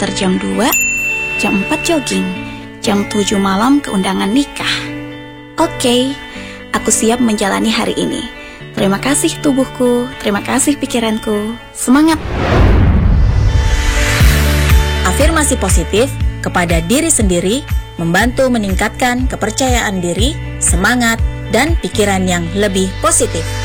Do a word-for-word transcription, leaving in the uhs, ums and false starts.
komputer jam dua, jam empat jogging, jam tujuh malam ke undangan nikah. Oke, aku siap menjalani hari ini. Terima kasih tubuhku, terima kasih pikiranku. Semangat! Afirmasi positif kepada diri sendiri membantu meningkatkan kepercayaan diri, semangat, dan pikiran yang lebih positif.